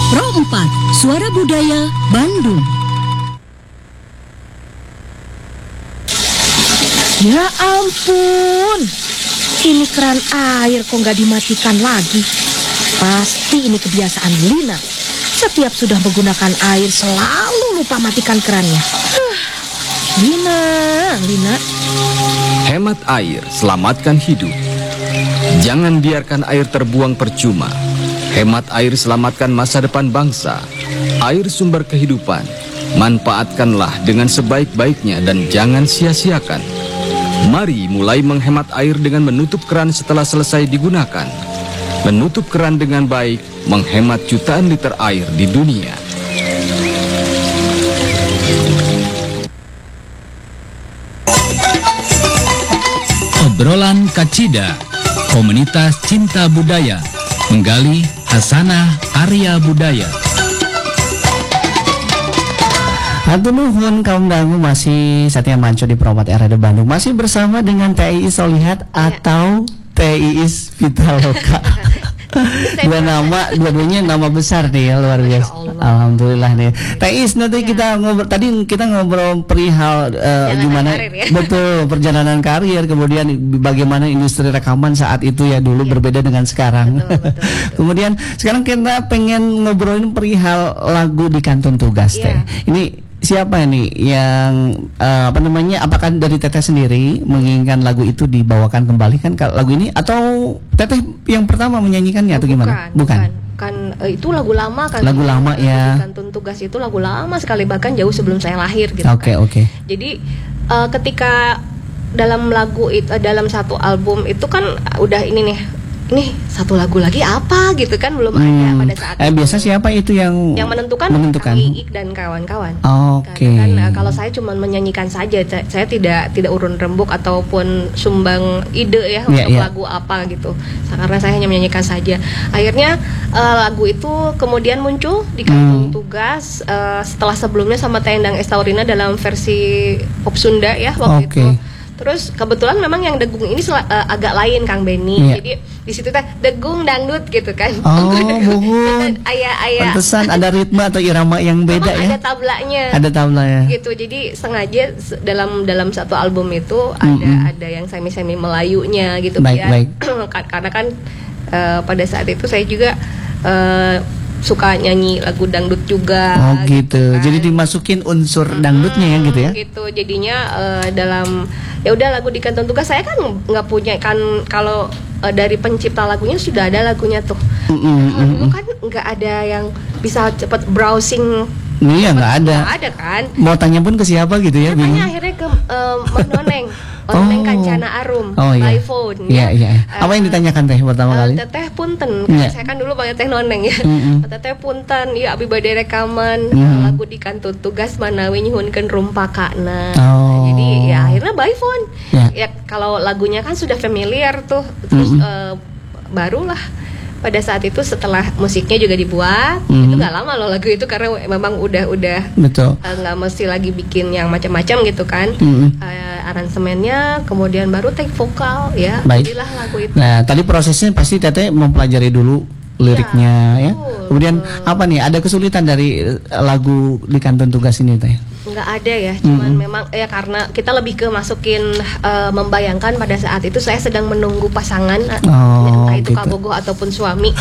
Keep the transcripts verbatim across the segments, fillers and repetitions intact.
Pro empat, Suara Budaya Bandung. Ya ampun, ini keran air kok nggak dimatikan lagi. Pasti ini kebiasaan Lina. Setiap sudah menggunakan air selalu lupa matikan kerannya. Huh. Lina, Lina. Hemat air, selamatkan hidup. Jangan biarkan air terbuang percuma. Hemat air, selamatkan masa depan bangsa. Air sumber kehidupan. Manfaatkanlah dengan sebaik-baiknya dan jangan sia-siakan. Mari mulai menghemat air dengan menutup keran setelah selesai digunakan. Menutup keran dengan baik menghemat jutaan liter air di dunia. Obrolan Kacida, komunitas cinta budaya, menggali hasanah karya budaya. Hatur nuhun kaum dangu, masih Satya Manco di Pro empat R R D Bandung, masih bersama dengan T I I Solihat atau T I I Vitaloka. Dua nama, dua-duanya nama besar nih ya, luar biasa. Alhamdulillah nih. T I I nanti ya. Kita ngobrol, tadi kita ngobrol perihal uh, gimana karir, ya? Betul, perjalanan karir, kemudian bagaimana industri rekaman saat itu ya dulu ya. Berbeda dengan sekarang. Betul, betul, betul. Kemudian sekarang kita pengen ngobrolin perihal lagu di Kantun Tugas ya. Teh. Ini siapa nih yang uh, apa namanya? Apakah dari Teteh sendiri menginginkan lagu itu dibawakan kembali kan lagu ini, atau Teteh yang pertama menyanyikannya atau gimana? Bukan. bukan. Kan uh, itu lagu lama kan. Lagu lama ya. Kantun Tugas itu lagu lama sekali, bahkan jauh sebelum saya lahir gitu. Oke, okay, kan. oke. Okay. Jadi uh, ketika dalam lagu itu, dalam satu album itu kan udah ini nih. Nih satu lagu lagi apa gitu kan, belum hmm. ada pada saat eh, itu. Biasa siapa itu yang yang menentukan? Menentukan. Kang Iik dan kawan-kawan. Oke. Okay. Kan uh, kalau saya cuma menyanyikan saja, saya tidak tidak urun rembuk ataupun sumbang ide ya yeah, untuk yeah. lagu apa gitu. Karena saya hanya menyanyikan saja. Akhirnya uh, lagu itu kemudian muncul di Kantun hmm. Tugas uh, setelah sebelumnya sama Tendang Estaurina dalam versi pop Sunda ya waktu okay. itu. Terus kebetulan memang yang Degung ini sel- uh, agak lain Kang Benny. Yeah. Jadi di situ teh Degung dangdut gitu kan. Oh, buhun. Ayah-ayah. Pantesan ada ritme atau irama yang beda memang ya. Ada tablanya. Ada tablanya. Gitu. Jadi sengaja dalam dalam satu album itu ada mm-hmm. ada yang semi-semi Melayunya gitu baik, ya. Baik. Karena kan uh, pada saat itu saya juga uh, suka nyanyi lagu dangdut juga. Oh gitu. gitu kan. Jadi dimasukin unsur hmm, dangdutnya ya gitu ya. Gitu. Jadinya uh, dalam ya udah lagu di Kantun Tugas saya kan nggak punya kan, kalau uh, dari pencipta lagunya sudah ada lagunya tuh. Mm, mm, nah, dulu kan nggak ada yang bisa cepet browsing. Iya nggak ada. Nggak ada kan. Mau tanya pun ke siapa gitu ya? Tanya akhirnya ke uh, Mbak Noneng. Noneng oh. Kancana Arum, oh, by iya. phone. Iya, ya. iya. Apa uh, yang ditanyakan Teh pertama uh, kali? Teteh punten, yeah. saya kan dulu panggil Teh Noneng ya. Mm-hmm. Teteh punten, ya abi bade rekaman mm-hmm. lagu di Kantun Tugas manawi nyuhunkeun rumpakana. Oh. Nah, jadi ya akhirnya by phone. Yeah. Ya kalau lagunya kan sudah familiar tuh, terus mm-hmm. uh, barulah pada saat itu setelah musiknya juga dibuat, mm-hmm. itu nggak lama loh lagu itu, karena memang udah udah nggak uh, mesti lagi bikin yang macam-macam gitu kan. Mm-hmm. uh, aransemennya kemudian baru take vokal ya. Baik. Jadilah lagu itu. Nah tadi prosesnya pasti Teteh mempelajari dulu liriknya ya, ya. Betul, kemudian betul. apa nih, ada kesulitan dari lagu di Kantun Tugas ini Teh? Nggak ada ya, cuman mm-hmm. memang ya karena kita lebih ke masukin uh, membayangkan pada saat itu saya sedang menunggu pasangan, oh, entah itu gitu. kabogoh ataupun suami.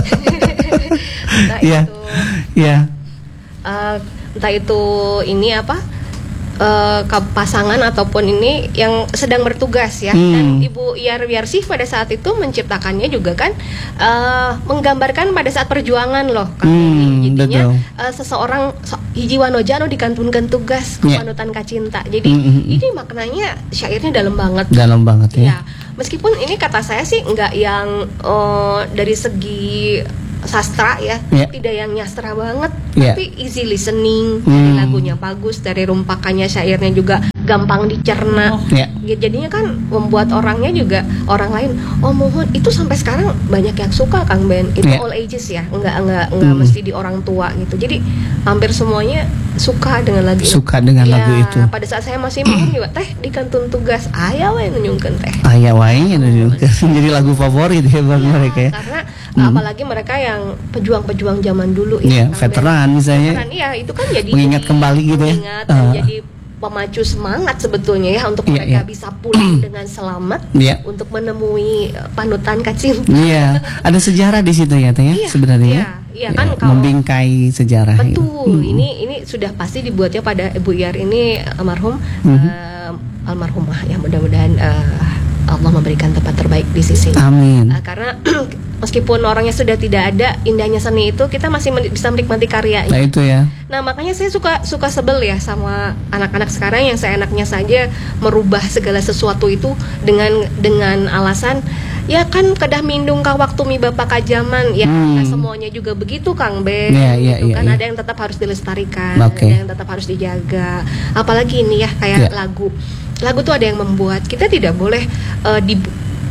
Entah yeah. itu yeah. uh, entah itu ini apa uh, pasangan ataupun ini yang sedang bertugas ya. hmm. Dan Ibu Iyar Wiarsih pada saat itu menciptakannya juga kan uh, menggambarkan pada saat perjuangan loh kan. hmm, jadinya uh, seseorang so, hiji wanoja anu dikantunkeun tugas yeah. kepanutan kacinta. Jadi hmm. ini maknanya syairnya dalam banget. Dalam banget ya. Ya, meskipun ini kata saya sih nggak yang uh, dari segi sastra ya, yeah. tidak yang nyastra banget, yeah. tapi easy listening. hmm. Dari lagunya bagus, dari rumpakannya syairnya juga gampang dicerna. oh. yeah. Ya, jadinya kan membuat orangnya juga orang lain, oh mohon itu sampai sekarang banyak yang suka Kang Ben. Itu yeah. all ages ya, nggak nggak nggak hmm. mesti di orang tua gitu. Jadi hampir semuanya suka dengan lagu suka itu. dengan ya, lagu itu. Pada saat saya masih main juga teh di Kantun Tugas aya wae nunjungkeun teh. Aya wae nunjungkeun. Jadi lagu favorit ya bang ya, mereka ya. Karena Hmm. Apalagi mereka yang pejuang-pejuang zaman dulu Iya, ya, Kang veteran Ben. misalnya. Veteran, iya, itu kan jadi Mengingat kembali gitu ya. mengingat dan Uh. jadi pemacu semangat sebetulnya ya untuk Iya, mereka iya. bisa pulang dengan selamat Iya. untuk menemui eh, panutan Kacin. Iya, ada sejarah di situ ya, Teh ya, Iya, sebenarnya. iya, ya? iya, Ya, kan kalau- membingkai sejarah. gitu. Betul, Hmm. ini ini sudah pasti dibuatnya pada Ibu Iyar ini almarhum, Mhm. eh, almarhumah ya, mudah-mudahan eh, Allah memberikan tempat terbaik di sisi. Amin. Uh, karena meskipun orangnya sudah tidak ada, indahnya seni itu kita masih men- bisa menikmati karyanya. Nah itu ya. Nah makanya saya suka suka sebel ya sama anak-anak sekarang yang seenaknya saja merubah segala sesuatu itu dengan dengan alasan ya kan kedah mindung ka waktu mi bapak kajaman ya. Hmm. Nggak semuanya juga begitu Kang Ben. Iya, iya, gitu iya, kan iya. ada yang tetap harus dilestarikan, Oke. ada yang tetap harus dijaga. Apalagi ini ya kayak Iya. lagu. Lagu tuh ada yang membuat kita tidak boleh uh, di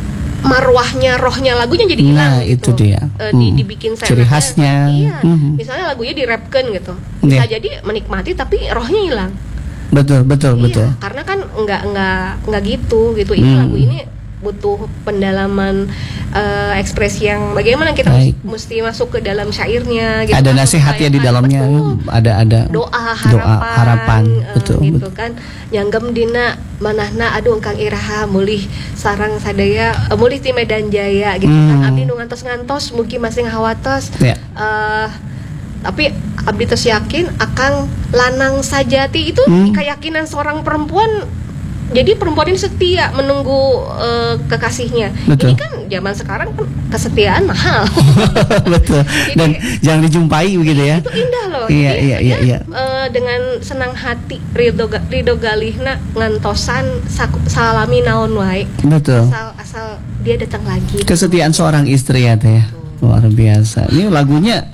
marwahnya, rohnya lagunya jadi hilang Nah, gitu. itu dia. Eh, di- Hmm. dibikin Ciri seenaknya. khasnya. Iya. Hmm. Misalnya lagunya dirapkan gitu. Bisa Iya. jadi menikmati tapi rohnya hilang. Betul, betul, betul. Iya, karena kan nggak nggak nggak gitu gitu. Ini Hmm. lagu ini butuh pendalaman eh, ekspresi yang bagaimana kita Baik. mesti masuk ke dalam syairnya gitu. Ada kan, nasihatnya supaya di kan, dalamnya, betul. ada ada Doa harapan, doa harapan, eh, betul, gitu betul. kan. Nyanggem dina manahna aduh kang iraha mulih sarang sadaya eh, mulih ti Medan Jaya gitu kan. Hmm. Abdi nu ngantos-ngantos mugi masing hawatos. Ya. Eh, tapi abdi tos yakin akang lanang sajati itu Hmm. keyakinan seorang perempuan. Jadi perempuan ini setia menunggu eh, kekasihnya. Ini Betul. kan zaman sekarang kan kesetiaan mahal. Betul. Dan jangan dijumpai begitu ya. Itu indah loh. Iya, Jadi, iya, iya, dia, iya. eh, dengan senang hati Ridho, ga- Ridho Galihna ngantosan saku- salami naon wae. Betul. Asal asal dia datang lagi. Kesetiaan seorang istri ya, Teh ya. Luar biasa. Ini lagunya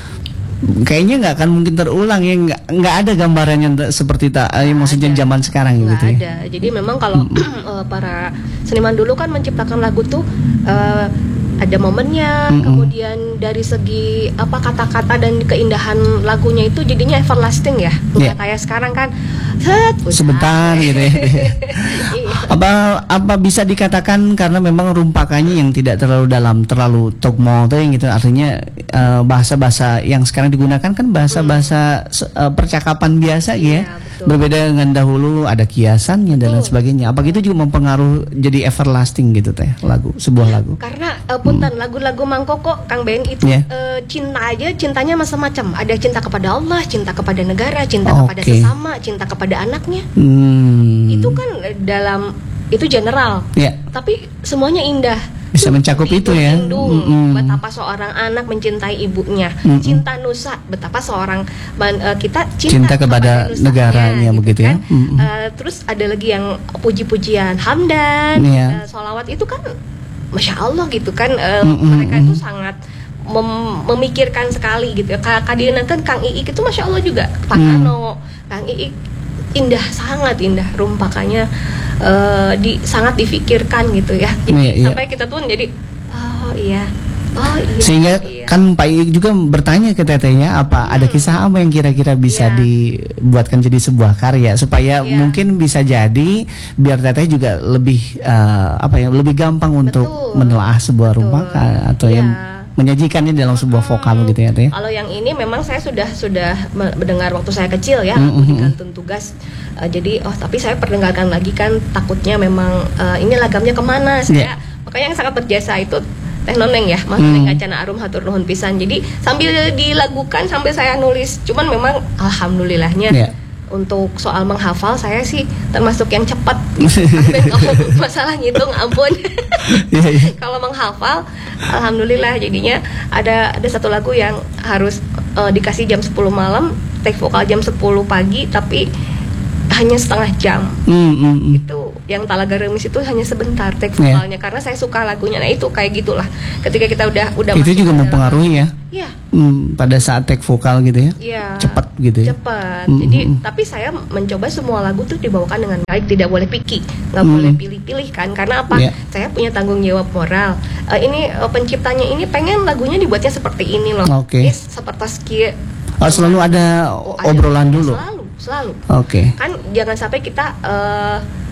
kayaknya nggak akan mungkin terulang ya, nggak nggak ada gambarannya t- seperti tak eh, maksudnya ada. zaman sekarang Nggak gitu ya. ada. Jadi memang kalau eh, para seniman dulu kan menciptakan lagu tuh eh, ada momennya, Mm-mm. kemudian dari segi apa kata-kata dan keindahan lagunya itu jadinya everlasting ya. Nggak Iya. kayak sekarang kan set, Sebentar gitu ya. Iya. apa apa bisa dikatakan karena memang rumpakannya yang tidak terlalu dalam, terlalu togmol tuh yang gitu, artinya eh, bahasa-bahasa yang sekarang digunakan kan bahasa-bahasa se- eh, percakapan biasa gitu ya. Iya, betul. Berbeda dengan dahulu ada kiasannya dan lain Betul. sebagainya. Apa gitu juga mempengaruhi jadi everlasting gitu Teh lagu, sebuah lagu. Karena uh, punten lagu-lagu Mang Koko Kang Ben itu Yeah. eh, cinta aja cintanya macam-macam. Ada cinta kepada Allah, cinta kepada negara, cinta kepada Oke. sesama, cinta kepada anaknya. Hmm. Itu kan eh, dalam itu general. ya Tapi semuanya indah. bisa mencakup itu ya. Lindung, Mm-mm. betapa seorang anak mencintai ibunya. Mm-mm. Cinta nusa, betapa seorang man- eh, kita Cinta kepada nusanya, negaranya, begitu ya. kan. Mm-mm. Eh, terus ada lagi yang puji-pujian hamdan, Iya. eh, sholawat itu kan masya Allah gitu kan. eh, Mm-mm. mereka itu sangat mem- memikirkan sekali gitu. Kadieunan kan Kang Iik itu masya Allah juga Pak Mm. Kano, Kang Iik indah, sangat indah rumpakannya, eh, di sangat difikirkan gitu ya. Jadi Iya, iya. sampai kita tuh jadi oh iya, oh iya. Sehingga iya. kan Pak Iik juga bertanya ke Tetehnya apa ada kisah apa yang kira-kira bisa Iya. dibuatkan jadi sebuah karya supaya Iya. mungkin bisa jadi biar Teteh juga lebih eh, apa ya lebih gampang untuk Betul. menelaah sebuah Betul. rumpakan atau Iya. yang menyajikannya dalam sebuah vokal gitu ya Teh. Kalau yang ini memang saya sudah sudah me- mendengar waktu saya kecil ya, Mm, aku mm, di kantun tugas. Eh, jadi oh tapi saya perdengarkan lagi kan takutnya memang eh, ini lagamnya kemana saya. Iya. Makanya yang sangat berjasa itu Teh Noneng ya, Mas Hmm. Noneng Acana Arum hatur nuhun pisan. Jadi sambil dilagukan sambil saya nulis. Cuman memang alhamdulillahnya Iya. untuk soal menghafal saya sih termasuk yang cepat. Sampai kalau masalah ngitung ampun. Iya, iya. Kalau menghafal, alhamdulillah jadinya ada ada satu lagu yang harus eh, dikasih jam sepuluh malam, take vokal jam sepuluh pagi, tapi hanya setengah jam. Hmm, hmm, hmm. Itu yang Talaga Remis itu hanya sebentar take Iya. vokalnya karena saya suka lagunya. Nah itu kayak gitulah. Ketika kita udah udah Itu masuk juga ke dalam- mempengaruhi ya. Iya. Hmm, pada saat take vokal gitu ya. Iya. Cepat gitu ya. Cepat. Mm, Jadi mm, mm. tapi saya mencoba semua lagu tuh dibawakan dengan baik, tidak boleh picky, nggak Mm. boleh pilih-pilih kan. Karena apa? Iya. Saya punya tanggung jawab moral. Eh, ini eh, penciptanya ini pengen lagunya dibuatnya seperti ini loh. Oke. Ini seperti skia. Oh, selalu ada Oh, ada. obrolan dulu. Selalu, selalu. Oke. Kan jangan sampai kita eh,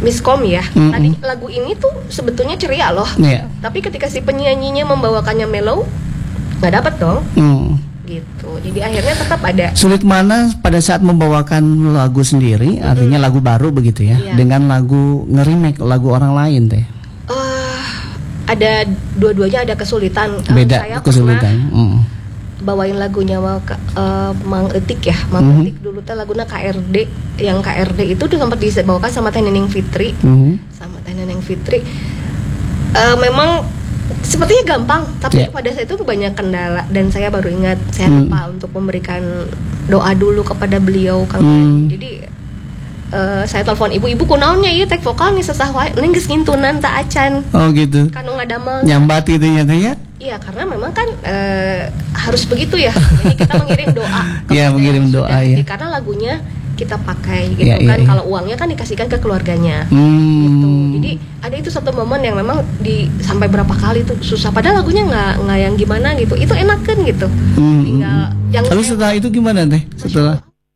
miskom ya. Mm-mm. Tadi lagu ini tuh sebetulnya ceria loh. Iya. Tapi ketika si penyanyinya membawakannya mellow, nggak dapet dong. Hmm. Gitu. Jadi akhirnya tetap ada. Sulit mana pada saat membawakan lagu sendiri, artinya lagu baru begitu ya, Iya. dengan lagu nge-remake lagu orang lain teh. Eh, ada dua-duanya ada kesulitan. Eh, Beda saya kesulitan. pernah Mm. bawain lagunya mau ke, eh, Mang Etik ya, Mang Mhm. Etik dulu teh lagunya K R D, yang K R D itu tuh sempat dibawakan sama Teh Neneng Fitri, Mhm. sama Teh Neneng Fitri. Eh, memang sepertinya gampang, tapi Ya. pada saat itu banyak kendala dan saya baru ingat saya Hmm. lupa untuk memberikan doa dulu kepada beliau kalau Hmm. jadi eh, saya telepon ibu-ibu kunaonnya ieu tek vokal nih sesah wae ning geus ngintunan tak acan Oh gitu. kan nu ngadamel. Nyambat itu ya teh ya. Iya, karena memang kan eh, harus begitu ya. Jadi kita mengirim doa. kepada Iya, mengirim yang doa, sudah. ya. Jadi karena lagunya kita pakai gitu Iya, iya, kan. iya. Kalau uangnya kan dikasihkan ke keluarganya. Hmm. Gitu. Jadi ada itu satu momen yang memang di sampai berapa kali tuh susah. Padahal lagunya nggak nggak yang gimana gitu. Itu enakan gitu. Hmm. Tinggal yang Lalu saya- setelah itu gimana teh? Setelah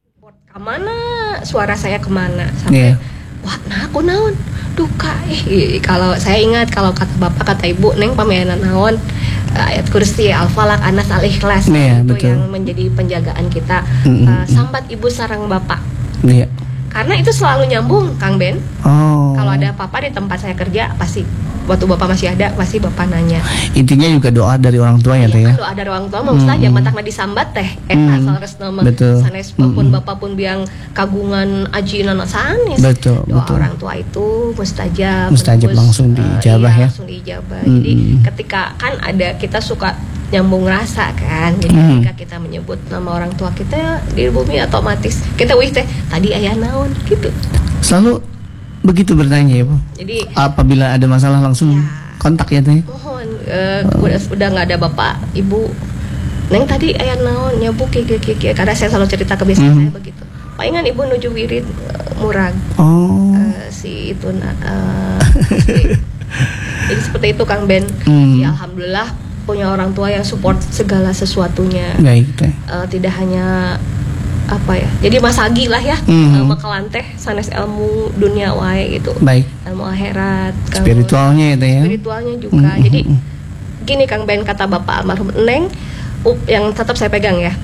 kemana suara saya kemana sampai Iya. wah nah aku naon duka eh kalau saya ingat kalau kata bapak kata ibu neng pamehana naon ayat kursi al-falaq anas al-ikhlas Iya, itu betul. yang menjadi penjagaan kita. Mm-mm. Uh, sambat ibu sarang bapak Iya. karena itu selalu nyambung Kang Ben. Oh. Kalau ada apa-apa di tempat saya kerja pasti waktu bapak masih ada pasti bapak nanya. Intinya juga doa dari orang tua ya teh ya. Kalau ada orang tua mau saja matakna disambat teh eta Hmm. salresna mah Betul. sanes pun Hmm. bapak pun biang kagungan ajieunana sanes. Betul, Doa betul. orang tua itu mustajab. Mustajab, Terus, langsung eh, diijabah iya, ya. langsung diijabah. Hmm. Jadi ketika kan ada kita suka nyambung rasa kan. Jadi Hmm. ketika kita menyebut nama orang tua kita di bumi otomatis kita wih teh tadi aya naon gitu. Selalu begitu bertanya ya, Bu. Jadi Apabila ada masalah langsung Ya. kontak ya teh. mohon eh, udah udah nggak ada bapak ibu neng tadi ayah naon nyabu kiki kiki karena saya selalu cerita kebiasaan Mhm. saya begitu palingan ibu nuju wirid eh, murag Oh. eh, si itu na- eh, si- jadi seperti itu Kang Ben. Hmm. Ya alhamdulillah punya orang tua yang support segala sesuatunya. Baik teh. Eh, tidak hanya apa ya jadi masagi lah ya Mhm. eh, makalan teh sanes ilmu dunia wae gitu Baik. ilmu akhirat Kang. Spiritualnya ya teh ya. Spiritualnya juga. Mm, Jadi mm, mm. gini Kang Ben kata Bapak almarhum Neng u- yang tetap saya pegang ya.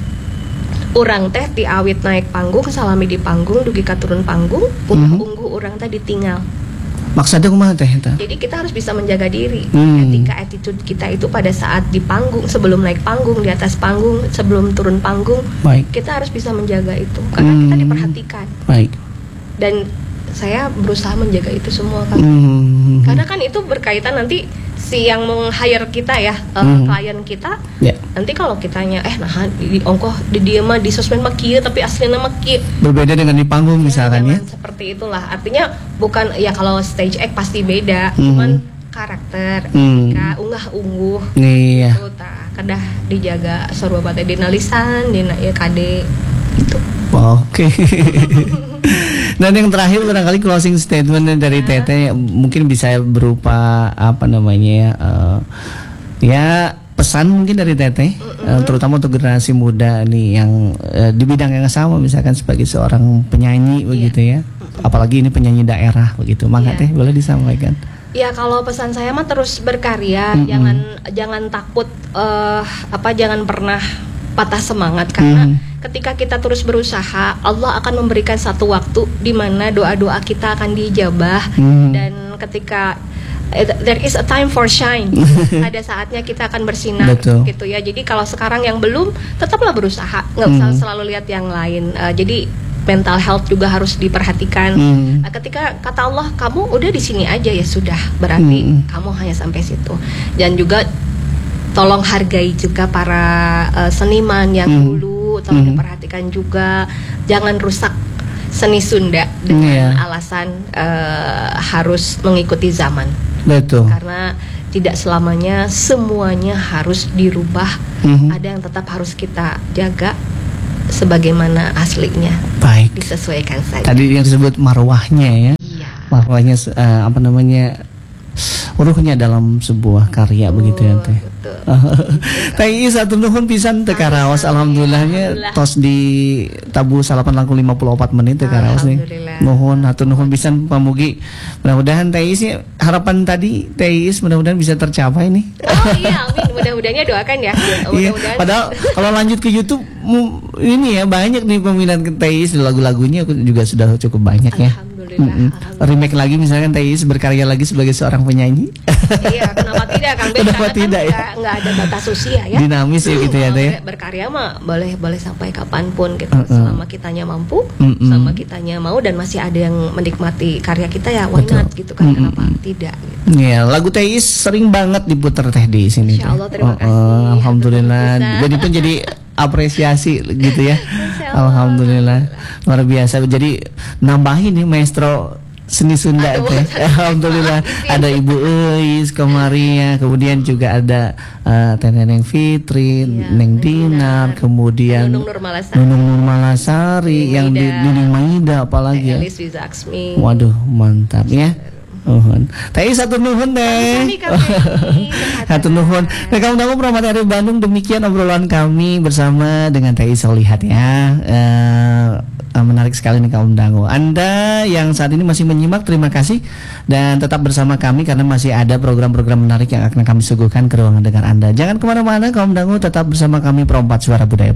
Urang teh ti awit naik panggung salami di panggung dugi ka turun panggung ulah Mhm. unggu urang teh ditinggal. Maksudnya kumaha teh eta? Jadi kita harus bisa menjaga diri. Hmm. Etika attitude kita itu pada saat di panggung, sebelum naik panggung, di atas panggung, sebelum turun panggung, Baik. kita harus bisa menjaga itu karena kita Hmm. diperhatikan. Baik. Dan saya berusaha menjaga itu semua Kang. Hmm. Karena kan itu berkaitan nanti si yang meng-hire kita ya, eh, Hmm. klien kita. Ya. Nanti kalau kitanya eh nah di, di ongkoh di dia mah di sosmed mah kieu tapi aslinya mah kieu. Berbeda dengan di panggung misalkan ya. Jangan seperti itulah. Artinya bukan ya kalau stage act pasti beda, Hmm. cuman karakter, Hmm. etika, unggah-ungguh Iya. itu tah kedah dijaga sarua bate dina lisan, dina ieu kade gitu. Oke. Dan yang terakhir barangkali closing statement dari Teteh mungkin bisa berupa apa namanya ya, eh, ya pesan mungkin dari Teteh, eh, terutama untuk generasi muda nih yang eh, di bidang yang sama misalkan sebagai seorang penyanyi begitu ya, apalagi ini penyanyi daerah begitu, maka Iya. Teh boleh disampaikan. Ya kalau pesan saya mah terus berkarya, Mm-mm. jangan jangan takut eh, apa jangan pernah patah semangat karena Mm. ketika kita terus berusaha, Allah akan memberikan satu waktu di mana doa-doa kita akan dijabah Mm. dan ketika eh, there is a time for shine, ada saatnya kita akan bersinar Betul. gitu ya. Jadi kalau sekarang yang belum, tetaplah berusaha, nggak usah Mm. selalu lihat yang lain. Eh, jadi mental health juga harus diperhatikan. Mm. Nah, ketika kata Allah kamu udah di sini aja ya sudah berarti Mm. kamu hanya sampai situ. Dan juga tolong hargai juga para uh, seniman yang Mm. dulu, tolong Mm. diperhatikan juga, jangan rusak seni Sunda dengan Iya. alasan uh, harus mengikuti zaman Betul. karena tidak selamanya semuanya harus dirubah. Mhm. Ada yang tetap harus kita jaga sebagaimana aslinya, Baik. disesuaikan saja. Tadi yang disebut marwahnya ya. Iya. Marwahnya eh, apa namanya? Ruhnya dalam sebuah karya begitu ya Teh. Betul. Teh Iis satu nuhun pisan teh karaos alhamdulillahnya Alhamdulillah. tos di tabu salapan langkung lima puluh empat menit teh karaos nih. Alhamdulillah. Nuhun, hatur nuhun pisan pamugi. Mudah-mudahan Teh Iis ya, harapan tadi Teh Iis mudah-mudahan bisa tercapai nih. Oh iya, amin. Mudah-mudahannya doakan ya. Iya, Mudah-mudahan. padahal kalau lanjut ke YouTube mu- ini ya banyak nih peminat Teh Iis, lagu-lagunya juga sudah cukup banyak ya. Alhamdulillah, Mm-mm. alhamdulillah. Remake lagi misalkan Teh Iis berkarya lagi sebagai seorang penyanyi. Iya, kenapa tidak Kang Ben? Kenapa Karena tidak, kan ya? nggak- nggak ada batas usia ya. Dinamis ya gitu ya Teh ya. Berkarya mah boleh boleh sampai kapanpun gitu, Uh-uh. selama kitanya mampu, Mm-mm. selama kitanya mau dan masih ada yang menikmati karya kita ya, why Betul. not gitu kan? Mm-mm. Kenapa tidak? Gitu. Iya, lagu Teh Iis sering banget diputar Teh di sini. Insya Teh. Allah, terima Oh, kasih. oh, alhamdulillah. Bisa. Jadi pun jadi apresiasi gitu ya. Insya Allah. Alhamdulillah. Luar biasa. Jadi nambahin nih maestro seni Sunda Aduh, Teh. Alhamdulillah. Ada Ibu Eis Komaria, kemudian juga ada uh, Teh Neneng Fitri, Iya, Neng Neng Dinar, Dinar, kemudian Nunung Nurmalasari, Nunung Nurmalasari, Nining yang di Maida. Nining Maida apalagi ya. Elis Wizaksmi. Waduh, mantap ya. Nuhun. Teh satu nuhun Teh. Sami, Kang Benny. Satu nuhun. Nah, kamu tahu Promat R Bandung, demikian obrolan kami bersama dengan Teh Solihat ya. Eh, menarik sekali nih kaum dangu. Anda yang saat ini masih menyimak, terima kasih dan tetap bersama kami karena masih ada program-program menarik yang akan kami suguhkan ke ruangan dengar Anda. Jangan kemana-mana kaum dangu, tetap bersama kami Perompat Suara Budaya.